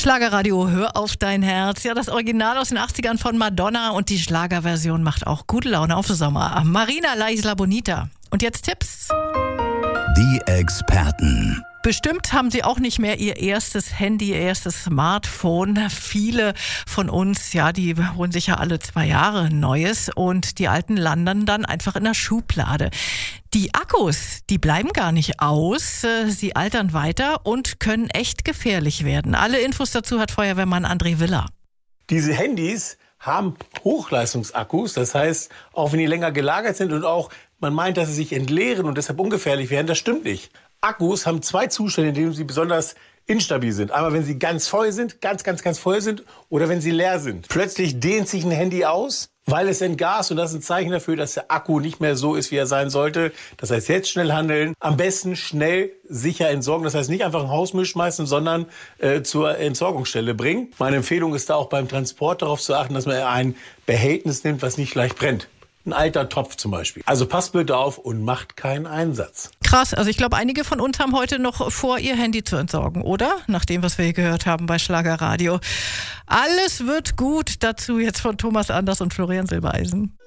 Schlagerradio, hör auf dein Herz. Ja, das Original aus den 80ern von Madonna und die Schlagerversion macht auch gute Laune auf den Sommer. Marina, La Isla Bonita. Und jetzt Tipps. Die Experten. Bestimmt haben Sie auch nicht mehr Ihr erstes Handy, Ihr erstes Smartphone. Viele von uns, ja, die holen sich ja alle 2 Jahre ein neues und die alten landen dann einfach in der Schublade. Die Akkus, die bleiben gar nicht aus. Sie altern weiter und können echt gefährlich werden. Alle Infos dazu hat Feuerwehrmann André Willer. Diese Handys haben Hochleistungsakkus, das heißt, auch wenn die länger gelagert sind und auch man meint, dass sie sich entleeren und deshalb ungefährlich werden, das stimmt nicht. Akkus haben 2 Zustände, in denen sie besonders instabil sind. Einmal, wenn sie ganz voll sind, ganz voll sind oder wenn sie leer sind. Plötzlich dehnt sich ein Handy aus, weil es entgast und das ist ein Zeichen dafür, dass der Akku nicht mehr so ist, wie er sein sollte. Das heißt, jetzt schnell handeln, am besten schnell sicher entsorgen. Das heißt, nicht einfach im Hausmüll schmeißen, sondern zur Entsorgungsstelle bringen. Meine Empfehlung ist da auch beim Transport darauf zu achten, dass man ein Behältnis nimmt, was nicht leicht brennt. Ein alter Topf zum Beispiel. Also passt bitte auf und macht keinen Einsatz. Krass, also ich glaube, einige von uns haben heute noch vor, ihr Handy zu entsorgen, oder? Nach dem, was wir hier gehört haben bei Schlagerradio. Alles wird gut. Dazu jetzt von Thomas Anders und Florian Silbereisen.